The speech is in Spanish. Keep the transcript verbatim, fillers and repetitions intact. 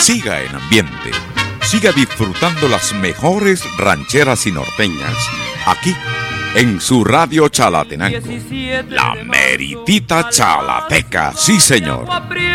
Siga en ambiente. Siga disfrutando las mejores rancheras y norteñas. Aquí, en su radio Chalatenango. La meritita chalateca, sí señor.